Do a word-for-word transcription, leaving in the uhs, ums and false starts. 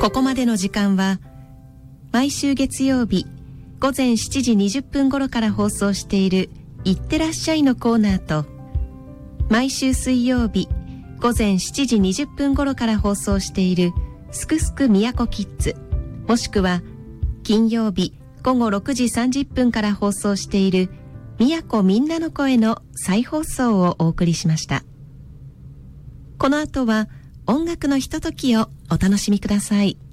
ここまでの時間は毎週月曜日午前しちじにじゅっぷん頃から放送しているいってらっしゃいのコーナーと、毎週水曜日午前しちじにじゅっぷん頃から放送しているすくすくみやこキッズ、もしくは金曜日午後ろくじさんじゅっぷんから放送しているみやこみんなの声の再放送をお送りしました。この後は音楽のひとときをお楽しみください。